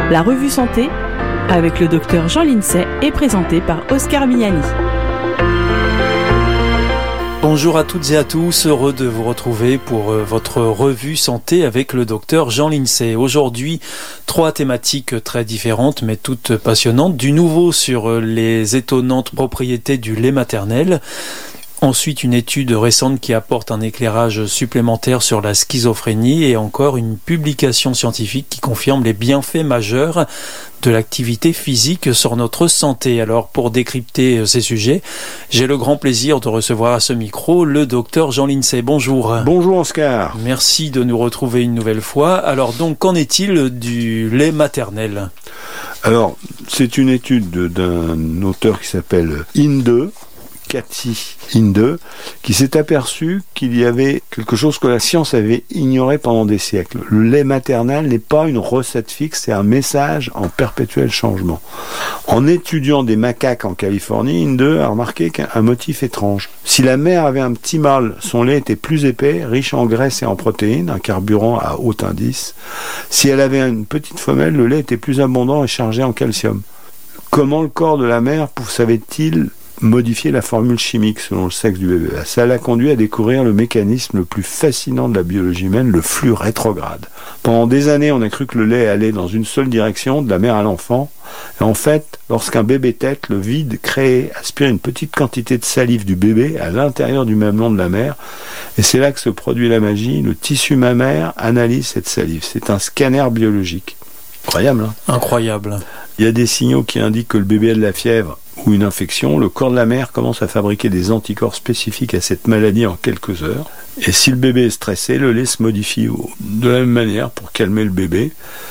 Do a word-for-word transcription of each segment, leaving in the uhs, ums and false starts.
La revue Santé avec le docteur Jean Lincey est présentée par Oscar Miani. Bonjour à toutes et à tous, heureux de vous retrouver pour votre revue santé avec le docteur Jean Lincey. Aujourd'hui, trois thématiques très différentes mais toutes passionnantes. Du nouveau sur les étonnantes propriétés du lait maternel. Ensuite, une étude récente qui apporte un éclairage supplémentaire sur la schizophrénie et encore une publication scientifique qui confirme les bienfaits majeurs de l'activité physique sur notre santé. Alors, pour décrypter ces sujets, j'ai le grand plaisir de recevoir à ce micro le docteur Jean Lincey. Bonjour. Bonjour Oscar. Merci de nous retrouver une nouvelle fois. Alors donc, qu'en est-il du lait maternel ? Alors, c'est une étude d'un auteur qui s'appelle Inde, Cathy Inde, qui s'est aperçu qu'il y avait quelque chose que la science avait ignoré pendant des siècles. Le lait maternel n'est pas une recette fixe, c'est un message en perpétuel changement. En étudiant des macaques en Californie, Inde a remarqué qu'un motif étrange. Si la mère avait un petit mâle, son lait était plus épais, riche en graisse et en protéines, un carburant à haut indice. Si elle avait une petite femelle, le lait était plus abondant et chargé en calcium. Comment le corps de la mère savait-il modifier la formule chimique selon le sexe du bébé? Ça l'a conduit à découvrir le mécanisme le plus fascinant de la biologie humaine, le flux rétrograde. Pendant des années, on a cru que le lait allait dans une seule direction, de la mère à l'enfant. Et en fait, lorsqu'un bébé tète, le vide créé aspire une petite quantité de salive du bébé à l'intérieur du mamelon de la mère. Et c'est là que se produit la magie. Le tissu mammaire analyse cette salive. C'est un scanner biologique. Incroyable, hein ? Incroyable. Il y a des signaux qui indiquent que le bébé a de la fièvre ou une infection. Le corps de la mère commence à fabriquer des anticorps spécifiques à cette maladie en quelques heures. Et si le bébé est stressé, le lait se modifie de la même manière pour calmer le bébé.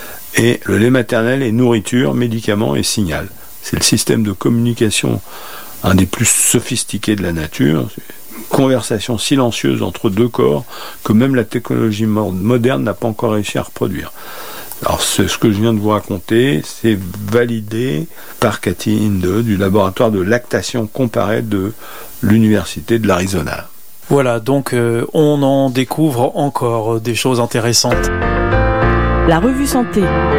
Et le lait maternel est nourriture, médicament et signal. C'est le système de communication, un des plus sophistiqués de la nature. Une conversation silencieuse entre deux corps que même la technologie moderne n'a pas encore réussi à reproduire. Alors, ce, ce que je viens de vous raconter, c'est validé par Cathy Inde du laboratoire de lactation comparée de l'Université de l'Arizona. Voilà, donc euh, on en découvre encore des choses intéressantes. La revue Santé.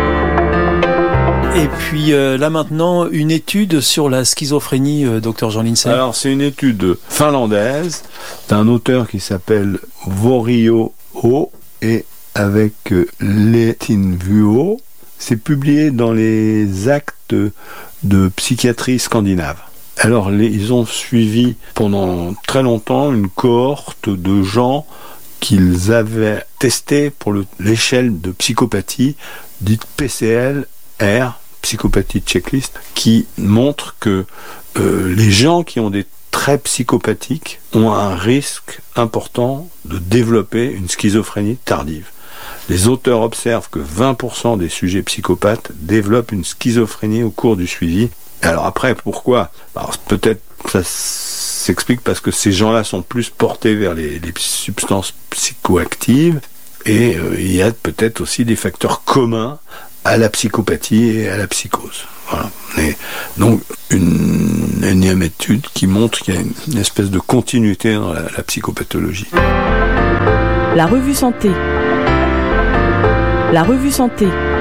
Et puis euh, là maintenant, une étude sur la schizophrénie, euh, docteur Jean Lincey. Alors, c'est une étude finlandaise d'un auteur qui s'appelle Vorio O et avec Letin Vuo, c'est publié dans les actes de psychiatrie scandinave. Alors, les, ils ont suivi pendant très longtemps une cohorte de gens qu'ils avaient testé pour le, l'échelle de psychopathie, dite P C L R, psychopathie checklist, qui montre que euh, les gens qui ont des traits psychopathiques ont un risque important de développer une schizophrénie tardive. Les auteurs observent que vingt pour cent des sujets psychopathes développent une schizophrénie au cours du suivi. Alors après, pourquoi ? Alors peut-être ça s'explique parce que ces gens-là sont plus portés vers les, les substances psychoactives et euh, il y a peut-être aussi des facteurs communs à la psychopathie et à la psychose. Voilà. Et donc une énième étude qui montre qu'il y a une, une espèce de continuité dans la, la psychopathologie. La revue Santé. La revue Santé